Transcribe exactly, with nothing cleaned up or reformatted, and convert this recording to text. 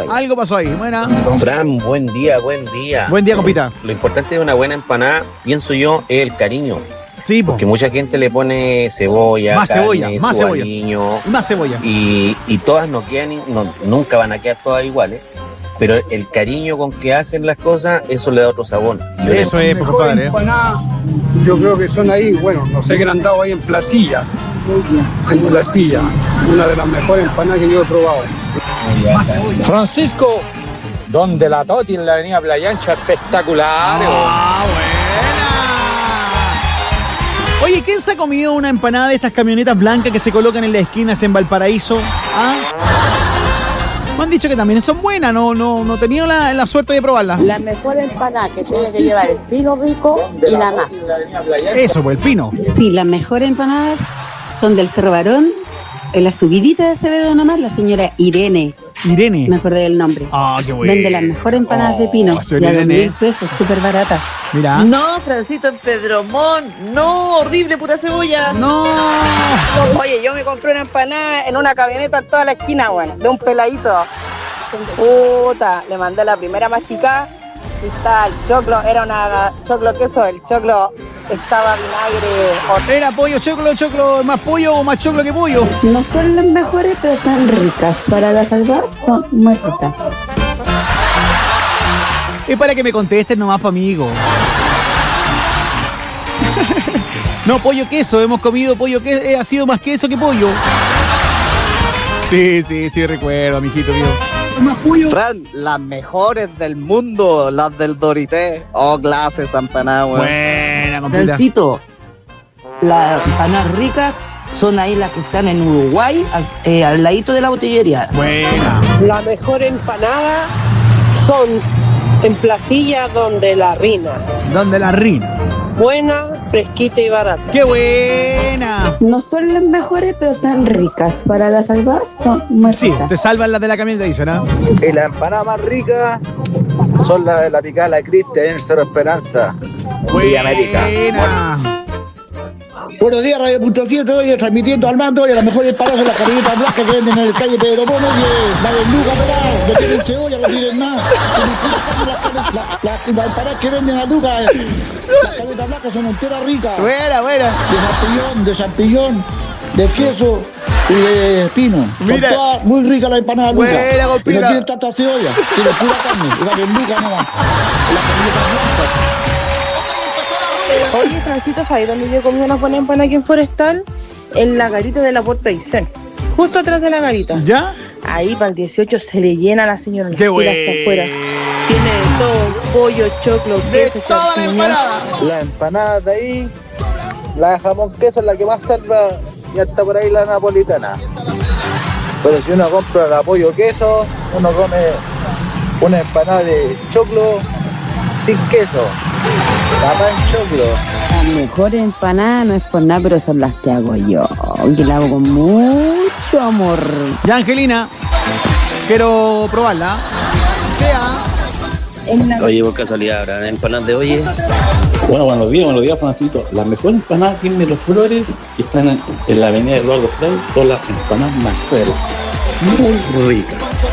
ahí. Algo pasó ahí, buena. Fran, buen día, buen día. Buen día, compita. Lo importante de una buena empanada, pienso yo, es el cariño. Sí, po. Porque mucha gente le pone cebolla, Más carne, cebolla, más su cebolla. aliño, Y más cebolla. y, y todas no quedan, no, nunca van a quedar todas iguales. Pero el cariño con que hacen las cosas, eso le da otro sabor. Y Eso es, pues, compadre. Empanadas, yo creo que son ahí, bueno, no sé qué han dado ahí en Placilla. En Placilla, una de las mejores empanadas que yo he probado. Francisco, donde la Toti en la avenida Playa Ancha, espectacular. Ah, buena. Oye, ¿quién se ha comido una empanada de estas camionetas blancas que se colocan en las esquinas en Valparaíso? ¿Ah? Me han dicho que también son buenas, no, no, no he tenido la, la suerte de probarlas. La mejor empanada que tiene que llevar el pino rico y la masa. Eso, pues el pino. Sí, las mejores empanadas son del Cerro Barón. En la subidita de Acevedo nomás, la señora Irene. Irene. Me acordé del nombre. Ah, qué bueno. Vende las mejores empanadas Oh, de pino. señora Y a dos Irene. mil pesos, súper barata. Mira. No, Francito, en Pedromón. No, horrible, pura cebolla. No. Oye, yo me compré una empanada en una camioneta en toda la esquina, bueno, de un peladito. Puta, le mandé la primera masticada y está el choclo, era una choclo queso, el choclo estaba vinagre. Era pollo, choclo, choclo, más pollo o más choclo que pollo. No son las mejores, pero están ricas. Para la salvar son muy ricas. Es para que me contesten nomás, pa' amigo. No, pollo queso, hemos comido pollo queso, eh, ha sido más queso que pollo. Sí, sí, sí, recuerdo, mijito mío. Fran, las mejores del mundo, las del Dorité. Oh, clases, empanada, weón. Buena, compita. Francito, las empanadas ricas son ahí las que están en Uruguay, al, eh, al ladito de la botillería. Buena. La mejor empanada son en Placilla donde la Rina. ¿Dónde la Rina? Buena, fresquita y barata. ¡Qué buena! No son las mejores, pero están ricas. Para la salvar son muy Sí, ricas. te salvan las de la camioneta, dicen, ¿ah? Y las empanadas más ricas son las de la picada de la Cristian en el Cerro Esperanza, Villa América. Buena. Buenos días, Radio Punto Fiel, hoy transmitiendo al mando y a las mejores paradas de las camionetas blancas que venden en el calle Pedro Mono, y la de Luca, pelado, no tienen cebolla, no tienen nada. Las la, la, la paradas que venden a Luca, las camionetas blancas son enteras ricas. Buena, buena. De champiñón, de champiñón, de queso y de pino. Mira. Son todas muy ricas las empanadas Luca. Buena, Y no compita. tienen tanta cebolla, tienen pura carne, y la de Luca no. Las camionetas blancas. Oye, Francito, ¿sabes dónde yo comí una buena empanada aquí en Forestal? En la garita de la Puerta Aysén. Justo atrás de la garita. ¿Ya? Ahí para el dieciocho se le llena a la señora. las ¡Qué pilas hasta bueno! afuera. Tiene de todo, pollo, choclo, De queso, toda la champiñón. empanada. Las empanadas de ahí, la de jamón queso es la que más salva, y hasta por ahí la napolitana. Pero si uno compra la pollo queso, uno come una empanada de choclo sin queso, la en choclo. Las mejores empanadas no es por nada, pero son las que hago yo. Que la hago con mucho amor. Ya, Angelina, quiero probarla. Sea. Oye, por casualidad, ¿habrá empanadas de oye? Bueno, buenos días, buenos días, Francito. Las mejores empanadas aquí en Miraflores, que están en, en la avenida Eduardo Frei, son las empanadas Marcelo. Muy ricas.